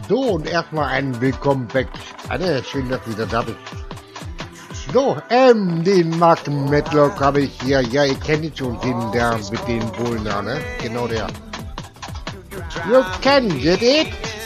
So, und erstmal ein Willkommen back. Anne, schön, dass du wieder da bist. So, den Marken Matlock habe ich hier. Ja, ihr kennt ihn schon, den der mit den Bullen da, ne? Genau der. You can get it.